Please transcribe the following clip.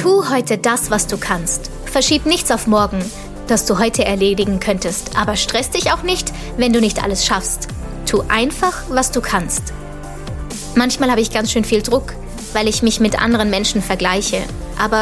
Tu heute das, was du kannst. Verschieb nichts auf morgen, das du heute erledigen könntest. Aber stress dich auch nicht, wenn du nicht alles schaffst. Tu einfach, was du kannst. Manchmal habe ich ganz schön viel Druck, weil ich mich mit anderen Menschen vergleiche.